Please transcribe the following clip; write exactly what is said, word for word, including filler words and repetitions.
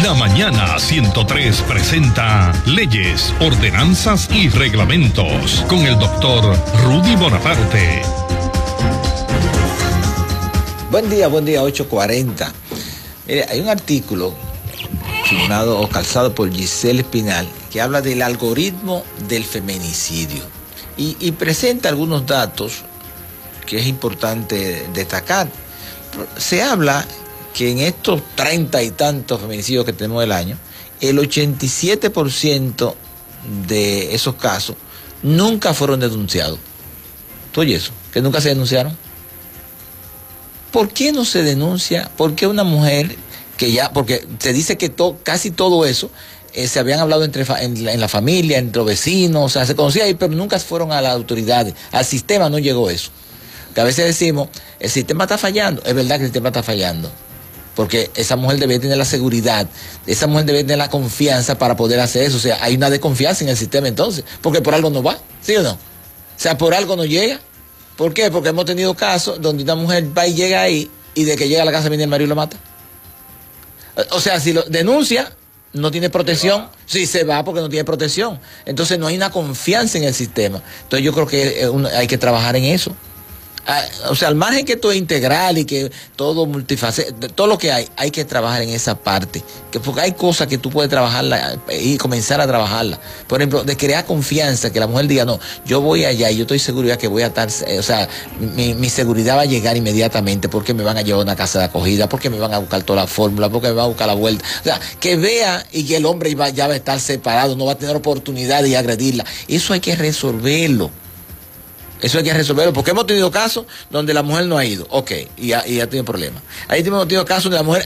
La Mañana ciento tres presenta Leyes, Ordenanzas y Reglamentos con el doctor Rudy Bonaparte. Buen día, buen día, ocho cuarenta. Mire, hay un artículo firmado o calzado por Giselle Espinal que habla del algoritmo del feminicidio y, y presenta algunos datos que es importante destacar. Se habla que en estos treinta y tantos feminicidios que tenemos del año, el ochenta y siete por ciento de esos casos nunca fueron denunciados. ¿Tú oyes eso? ¿Que nunca se denunciaron? ¿Por qué no se denuncia? ¿Por qué una mujer que ya, porque se dice que to, casi todo eso eh, se habían hablado entre en, en la familia, entre los vecinos, o sea, se conocía ahí, pero nunca fueron a las autoridades, al sistema no llegó eso. Que a veces decimos, el sistema está fallando, es verdad que el sistema está fallando, porque esa mujer debe tener la seguridad, esa mujer debe tener la confianza para poder hacer eso, o sea, hay una desconfianza en el sistema entonces, porque por algo no va, ¿sí o no? O sea, por algo no llega. ¿Por qué? Porque hemos tenido casos donde una mujer va y llega ahí y de que llega a la casa viene el marido y lo mata. O sea, si lo denuncia, no tiene protección. Sí, se va porque no tiene protección. Entonces no hay una confianza en el sistema. Entonces yo creo que hay que trabajar en eso. O sea, al margen que todo es integral y que todo multifacético, todo lo que hay, hay que trabajar en esa parte. Que porque hay cosas que tú puedes trabajarla y comenzar a trabajarla. Por ejemplo, de crear confianza, que la mujer diga, no, yo voy allá y yo estoy seguro ya que voy a estar, eh, o sea, mi, mi seguridad va a llegar inmediatamente porque me van a llevar a una casa de acogida, porque me van a buscar toda la fórmula, porque me van a buscar la vuelta. O sea, que vea y que el hombre va, ya va a estar separado, no va a tener oportunidad de agredirla. Eso hay que resolverlo. Eso hay que resolverlo, porque hemos tenido casos donde la mujer no ha ido, ok, y ya, y ya tiene problemas. Ahí hemos tenido casos donde la mujer